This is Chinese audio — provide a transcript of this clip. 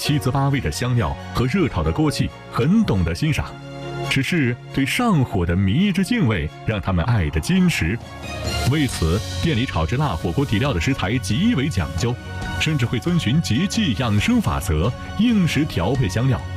七滋八味的香料和热炒的锅气很懂得欣赏，只是对上火的迷之敬畏让他们爱得矜持。为此，店里炒制辣火锅底料的食材极为讲究，甚至会遵循节气养生法则，应时调配香料。